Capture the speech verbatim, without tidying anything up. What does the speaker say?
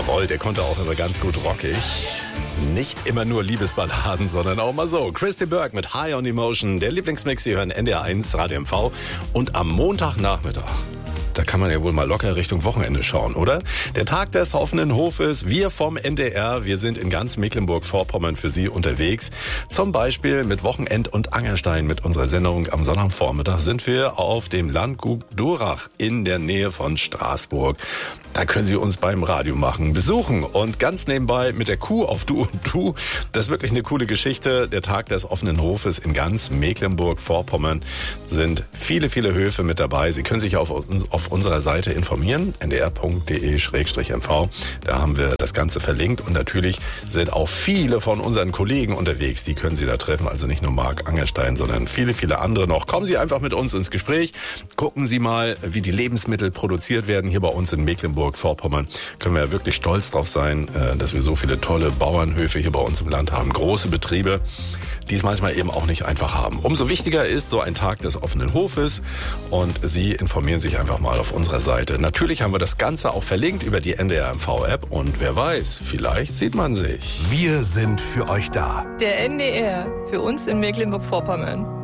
Jawohl, der konnte auch immer ganz gut rockig. Nicht immer nur Liebesballaden, sondern auch mal so. Christy Burke mit High on Emotion, der Lieblingsmix. Sie hören N D R eins Radio M V. Und am Montagnachmittag, da kann man ja wohl mal locker Richtung Wochenende schauen, oder? Der Tag des offenen Hofes. Wir vom N D R, wir sind in ganz Mecklenburg-Vorpommern für Sie unterwegs. Zum Beispiel mit Wochenend- und Angerstein. Mit unserer Sendung am Sonntagvormittag sind wir auf dem Landgut Durach in der Nähe von Straßburg. Da können Sie uns beim Radio machen, besuchen und ganz nebenbei mit der Kuh auf Du und Du. Das ist wirklich eine coole Geschichte. Der Tag des offenen Hofes in ganz Mecklenburg-Vorpommern sind viele, viele Höfe mit dabei. Sie können sich auf, auf unserer Seite informieren, n d r punkt d e slash m v. Da haben wir das Ganze verlinkt und natürlich sind auch viele von unseren Kollegen unterwegs. Die können Sie da treffen, also nicht nur Marc Angerstein, sondern viele, viele andere noch. Kommen Sie einfach mit uns ins Gespräch. Gucken Sie mal, wie die Lebensmittel produziert werden hier bei uns in Mecklenburg. Vorpommern, können wir ja wirklich stolz drauf sein, dass wir so viele tolle Bauernhöfe hier bei uns im Land haben. Große Betriebe, die es manchmal eben auch nicht einfach haben. Umso wichtiger ist so ein Tag des offenen Hofes und Sie informieren sich einfach mal auf unserer Seite. Natürlich haben wir das Ganze auch verlinkt über die N D R M V-App und wer weiß, vielleicht sieht man sich. Wir sind für euch da. Der N D R, für uns in Mecklenburg-Vorpommern.